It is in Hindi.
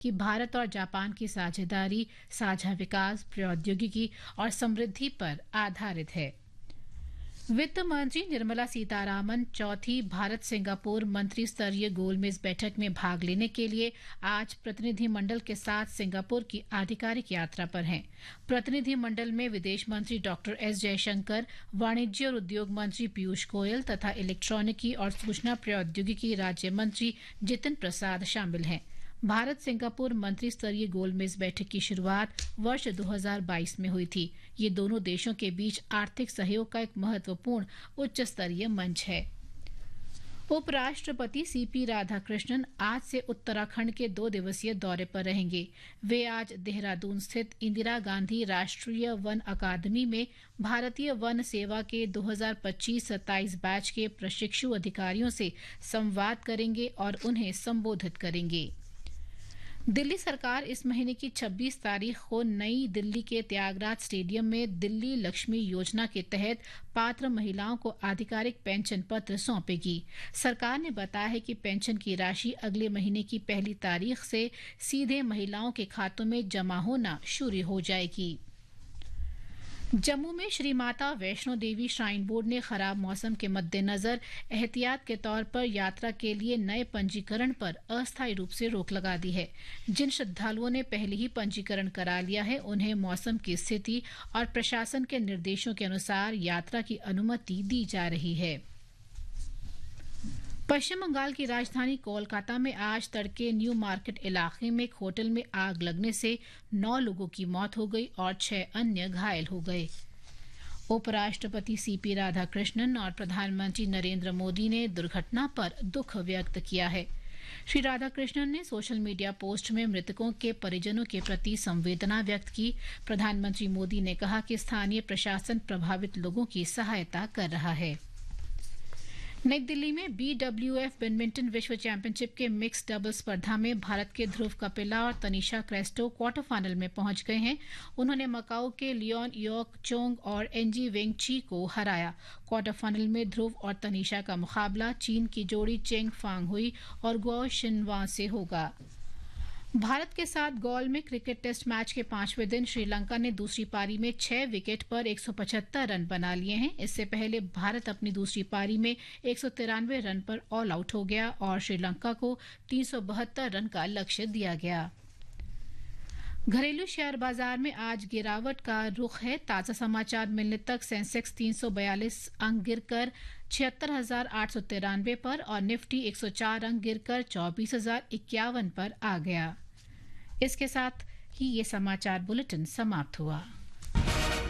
कि भारत और जापान की साझेदारी साझा विकास, प्रौद्योगिकी और समृद्धि पर आधारित है। वित्त मंत्री निर्मला सीतारामन चौथी भारत सिंगापुर मंत्री स्तरीय गोलमेज बैठक में भाग लेने के लिए आज प्रतिनिधिमंडल के साथ सिंगापुर की आधिकारिक यात्रा पर हैं। प्रतिनिधिमंडल में विदेश मंत्री डॉक्टर एस जयशंकर, वाणिज्य और उद्योग मंत्री पीयूष गोयल तथा इलेक्ट्रॉनिकी और सूचना प्रौद्योगिकी राज्य मंत्री जितिन प्रसाद शामिल हैं। भारत सिंगापुर मंत्री स्तरीय गोलमेज बैठक की शुरुआत वर्ष 2022 में हुई थी। ये दोनों देशों के बीच आर्थिक सहयोग का एक महत्वपूर्ण उच्च स्तरीय मंच है। उपराष्ट्रपति सीपी राधाकृष्णन आज से उत्तराखंड के 2 दिवसीय दौरे पर रहेंगे। वे आज देहरादून स्थित इंदिरा गांधी राष्ट्रीय वन अकादमी में भारतीय वन सेवा के 2025-27 बैच के प्रशिक्षु अधिकारियों से संवाद करेंगे और उन्हें संबोधित करेंगे। दिल्ली सरकार इस महीने की 26 तारीख को नई दिल्ली के त्यागराज स्टेडियम में दिल्ली लक्ष्मी योजना के तहत पात्र महिलाओं को आधिकारिक पेंशन पत्र सौंपेगी। सरकार ने बताया है कि पेंशन की राशि अगले महीने की 1 तारीख से सीधे महिलाओं के खातों में जमा होना शुरू हो जाएगी। जम्मू में श्री माता वैष्णो देवी श्राइन बोर्ड ने खराब मौसम के मद्देनजर एहतियात के तौर पर यात्रा के लिए नए पंजीकरण पर अस्थायी रूप से रोक लगा दी है। जिन श्रद्धालुओं ने पहले ही पंजीकरण करा लिया है, उन्हें मौसम की स्थिति और प्रशासन के निर्देशों के अनुसार यात्रा की अनुमति दी जा रही है। पश्चिम बंगाल की राजधानी कोलकाता में आज तड़के न्यू मार्केट इलाके में एक होटल में आग लगने से 9 लोगों की मौत हो गई और 6 अन्य घायल हो गए। उपराष्ट्रपति सीपी राधाकृष्णन और प्रधानमंत्री नरेंद्र मोदी ने दुर्घटना पर दुख व्यक्त किया है। श्री राधाकृष्णन ने सोशल मीडिया पोस्ट में मृतकों के परिजनों के प्रति संवेदना व्यक्त की। प्रधानमंत्री मोदी ने कहा कि स्थानीय प्रशासन प्रभावित लोगों की सहायता कर रहा है। नई दिल्ली में BWF बैडमिंटन विश्व चैंपियनशिप के मिक्स डबल स्पर्धा में भारत के ध्रुव कपिला और तनिषा क्रेस्टो क्वार्टर फाइनल में पहुंच गए हैं। उन्होंने मकाऊ के लियोन योक चोंग और एनजी वेंगची को हराया। क्वार्टर फाइनल में ध्रुव और तनिषा का मुकाबला चीन की जोड़ी चेंग फांग हुई और गुओ शिनवा से होगा। भारत के साथ गौल में क्रिकेट टेस्ट मैच के 5वें दिन श्रीलंका ने दूसरी पारी में 6 विकेट पर 175 रन बना लिए हैं। इससे पहले भारत अपनी दूसरी पारी में 193 रन पर ऑल आउट हो गया और श्रीलंका को 372 रन का लक्ष्य दिया गया। घरेलू शेयर बाजार में आज गिरावट का रुख है। ताजा समाचार मिलने तक सेंसेक्स 342 अंक गिरकर 76,893 पर और निफ्टी 104 अंक गिरकर 24,051 पर आ गया। इसके साथ ही ये समाचार बुलेटिन समाप्त हुआ।